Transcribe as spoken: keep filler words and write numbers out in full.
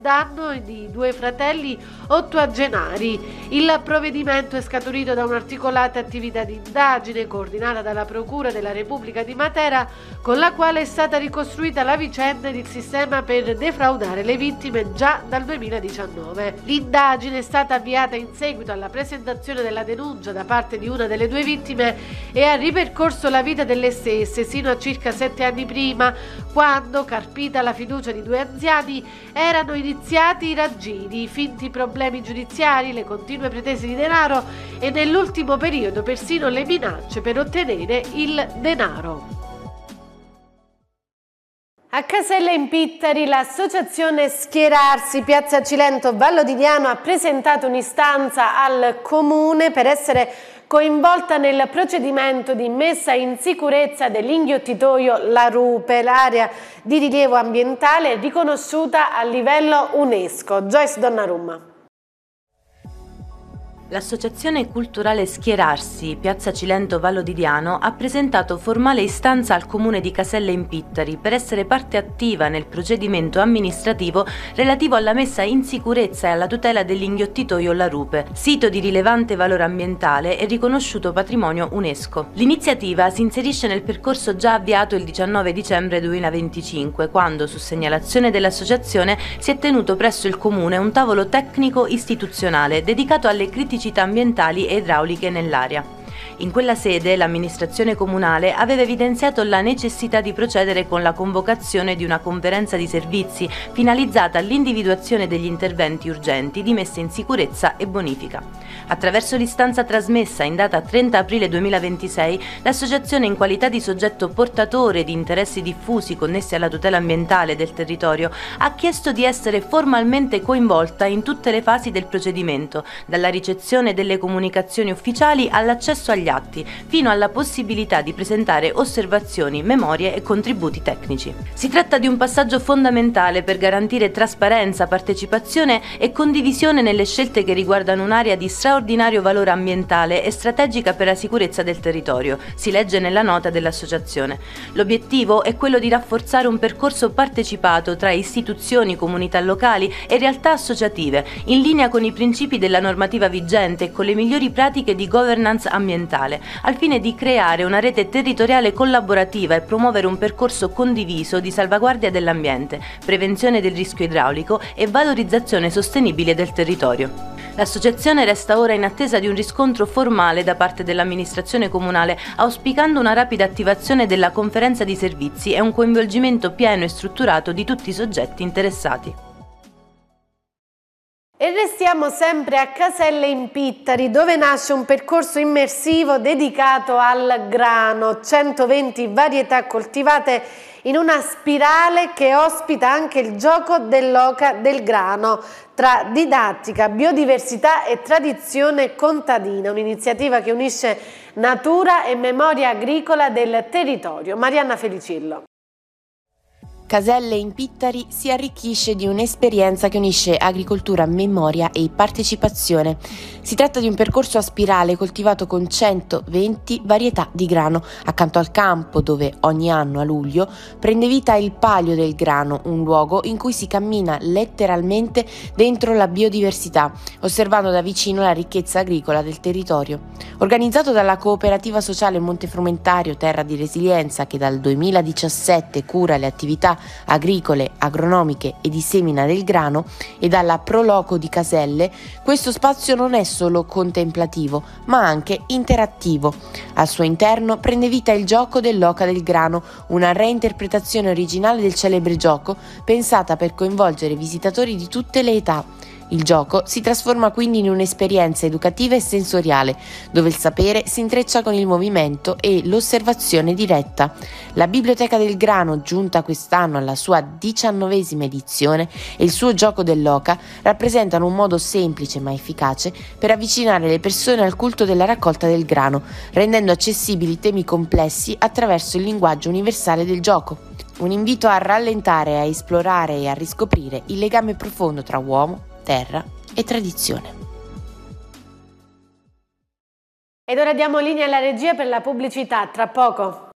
danno di due fratelli ottuagenari. Il provvedimento è scaturito da un'articolata attività di indagine coordinata dalla Procura della Repubblica di Matera, con la quale è stata ricostruita la vicenda ed il sistema per defraudare le vittime già dal duemiladiciannove. L'indagine è stata avviata in seguito alla presentazione della denuncia da parte di una delle due vittime e ha ripercorso la vita delle stesse sino a circa sette anni prima, quando, carpita la fiducia di due anziani, erano iniziati i raggiri, i finti problemi giudiziari, le continue pretese di denaro e nell'ultimo periodo persino le minacce per ottenere il denaro. A Caselle in Pittari l'associazione Schierarsi Piazza Cilento Vallo di Diano ha presentato un'istanza al comune per essere coinvolta nel procedimento di messa in sicurezza dell'inghiottitoio La Rupe, l'area di rilievo ambientale riconosciuta a livello UNESCO. Joyce Donnarumma. L'associazione culturale Schierarsi, Piazza Cilento Vallo di Diano, ha presentato formale istanza al comune di Caselle in Pittari per essere parte attiva nel procedimento amministrativo relativo alla messa in sicurezza e alla tutela dell'inghiottitoio La Rupe, sito di rilevante valore ambientale e riconosciuto patrimonio UNESCO. L'iniziativa si inserisce nel percorso già avviato il diciannove dicembre duemilaventicinque, quando, su segnalazione dell'associazione, si è tenuto presso il comune un tavolo tecnico istituzionale dedicato alle criticità ambientali e idrauliche nell'area. In quella sede l'amministrazione comunale aveva evidenziato la necessità di procedere con la convocazione di una conferenza di servizi finalizzata all'individuazione degli interventi urgenti di messa in sicurezza e bonifica. Attraverso l'istanza trasmessa in data trenta aprile duemilaventisei, l'associazione, in qualità di soggetto portatore di interessi diffusi connessi alla tutela ambientale del territorio, ha chiesto di essere formalmente coinvolta in tutte le fasi del procedimento, dalla ricezione delle comunicazioni ufficiali all'accesso agli atti, fino alla possibilità di presentare osservazioni, memorie e contributi tecnici. Si tratta di un passaggio fondamentale per garantire trasparenza, partecipazione e condivisione nelle scelte che riguardano un'area di straordinario valore ambientale e strategica per la sicurezza del territorio, si legge nella nota dell'associazione. L'obiettivo è quello di rafforzare un percorso partecipato tra istituzioni, comunità locali e realtà associative, in linea con i principi della normativa vigente e con le migliori pratiche di governance ambientale, al fine di creare una rete territoriale collaborativa e promuovere un percorso condiviso di salvaguardia dell'ambiente, prevenzione del rischio idraulico e valorizzazione sostenibile del territorio. L'associazione resta ora in attesa di un riscontro formale da parte dell'amministrazione comunale, auspicando una rapida attivazione della conferenza di servizi e un coinvolgimento pieno e strutturato di tutti i soggetti interessati. E restiamo sempre a Caselle in Pittari, dove nasce un percorso immersivo dedicato al grano, centoventi varietà coltivate in una spirale che ospita anche il gioco dell'oca del grano, tra didattica, biodiversità e tradizione contadina, un'iniziativa che unisce natura e memoria agricola del territorio. Marianna Felicillo. Caselle in Pittari si arricchisce di un'esperienza che unisce agricoltura, memoria e partecipazione. Si tratta di un percorso a spirale coltivato con centoventi varietà di grano, accanto al campo dove ogni anno a luglio prende vita il Palio del Grano, un luogo in cui si cammina letteralmente dentro la biodiversità, osservando da vicino la ricchezza agricola del territorio. Organizzato dalla cooperativa sociale Montefrumentario Terra di Resilienza, che dal duemiladiciassette cura le attività agricole, agronomiche e di semina del grano, e dalla Proloco di Caselle, questo spazio non è solo contemplativo, ma anche interattivo. Al suo interno prende vita il gioco dell'oca del grano, una reinterpretazione originale del celebre gioco, pensata per coinvolgere visitatori di tutte le età. Il gioco si trasforma quindi in un'esperienza educativa e sensoriale, dove il sapere si intreccia con il movimento e l'osservazione diretta. La Biblioteca del Grano, giunta quest'anno alla sua diciannovesima edizione, e il suo gioco dell'oca rappresentano un modo semplice ma efficace per avvicinare le persone al culto della raccolta del grano, rendendo accessibili temi complessi attraverso il linguaggio universale del gioco. Un invito a rallentare, a esplorare e a riscoprire il legame profondo tra uomo, terra e tradizione. Ed ora diamo linea alla regia per la pubblicità, tra poco.